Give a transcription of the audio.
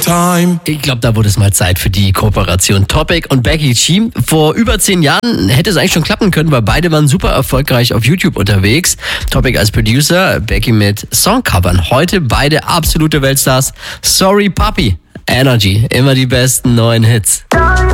time. Ich glaube, da wurde es mal Zeit für die Kooperation Topic und Becky G. Vor über 10 Jahren hätte es eigentlich schon klappen können, weil beide waren super erfolgreich auf YouTube unterwegs. Topic als Producer, Becky mit Songcovern. Heute beide absolute Weltstars. Sorry Papi, Energy, immer die besten neuen Hits.